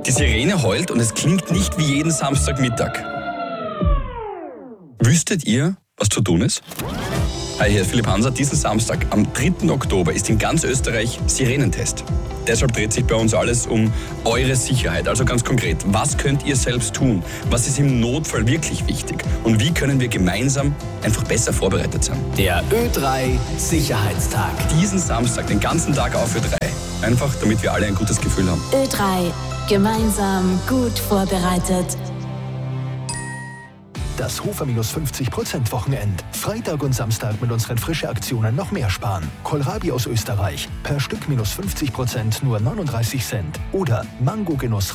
Die Sirene heult und es klingt nicht wie jeden Samstagmittag. Wüsstet ihr, was zu tun ist? Hi, hier ist Philipp Hanser. Diesen Samstag, am 3. Oktober, ist in ganz Österreich Sirenentest. Deshalb dreht sich bei uns alles um eure Sicherheit. Also ganz konkret, was könnt ihr selbst tun? Was ist im Notfall wirklich wichtig? Und wie können wir gemeinsam einfach besser vorbereitet sein? Der Ö3 Sicherheitstag. Diesen Samstag, den ganzen Tag auf Ö3. Einfach, damit wir alle ein gutes Gefühl haben. Ö3. Gemeinsam gut vorbereitet. Das Hofer -50% Wochenend. Freitag und Samstag mit unseren frischen Aktionen noch mehr sparen. Kohlrabi aus Österreich. Per Stück -50%, nur 39 Cent. Oder Mango-Genuss